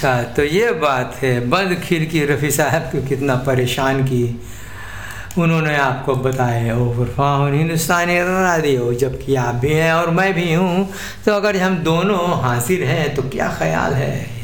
अच्छा, तो ये बात है। बंद खिड़की रफ़ी साहब को कितना परेशान की, उन्होंने आपको बताया ओवर हिंदुस्तानी रेडियो, जबकि आप भी हैं और मैं भी हूँ। तो अगर हम दोनों हासिल हैं तो क्या ख्याल है?